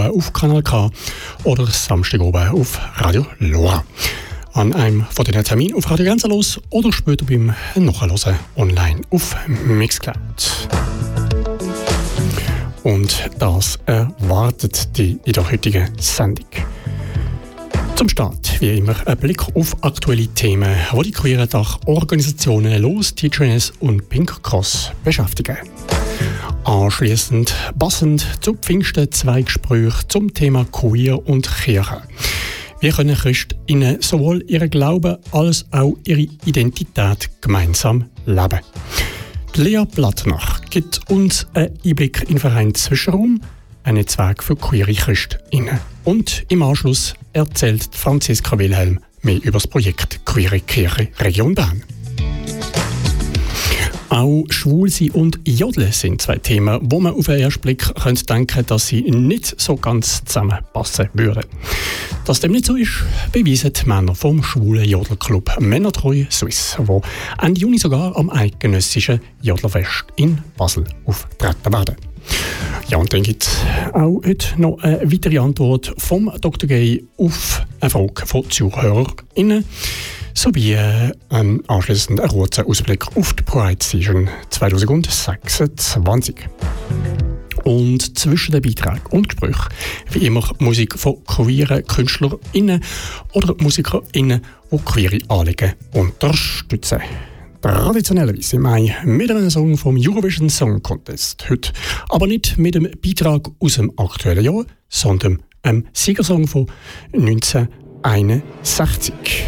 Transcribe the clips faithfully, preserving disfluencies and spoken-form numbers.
oben auf Kanal K oder Samstag oben auf Radio Loa. An einem von den Terminen auf Radio Grenzenlos oder später beim Nachhören online auf Mixcloud. Und das erwartet die in der heutigen Sendung. Zum Start, wie immer, ein Blick auf aktuelle Themen, die die queeren Dachorganisationen Los, Teachers und Pink Cross beschäftigen. Anschliessend passend zu Pfingsten zwei Gespräche zum Thema Queer und Kirche. Wie können Christinnen sowohl ihren Glauben als auch ihre Identität gemeinsam leben? Lea Plattner gibt uns einen Einblick in den Verein Zwischenraum, ein Netzwerk für queere Christinnen. Und im Anschluss erzählt Franziska Wilhelm mehr über das Projekt Queere Kirche Region Bern. Auch Schwulsein und Jodeln sind zwei Themen, wo man auf den ersten Blick könnte denken, dass sie nicht so ganz zusammenpassen würden. Dass dem nicht so ist, beweisen die Männer vom schwulen Jodelclub Männertreu Suisse, wo Ende Juni sogar am eidgenössischen Jodlerfest in Basel auftreten werden. Ja, und dann gibt es auch heute noch eine weitere Antwort vom Doktor Gay auf eine Frage von ZuhörerInnen sowie äh, ähm, anschliessend einen kurzen Ausblick auf die Pride Season zwanzig sechsundzwanzig. Und zwischen den Beiträgen und Gesprächen wie immer Musik von queeren KünstlerInnen oder MusikerInnen, die queere Anliegen unterstützen. Traditionellerweise im Mai mit einem Song vom Eurovision Song Contest. Heute aber nicht mit einem Beitrag aus dem aktuellen Jahr, sondern einem Siegersong von neunzehnhunderteinundsechzig.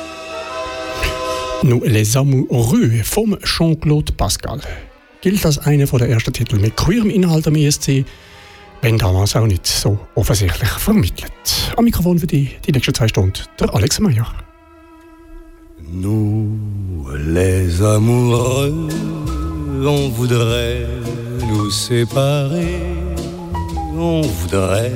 «Nous les Amoureux» von Jean-Claude Pascal gilt als einer der ersten Titel mit queerem Inhalt am E S C, wenn damals auch nicht so offensichtlich vermittelt. Am Mikrofon für die, die nächsten zwei Stunden der Alex Meyer. Nous les amoureux, on voudrait nous séparer, on voudrait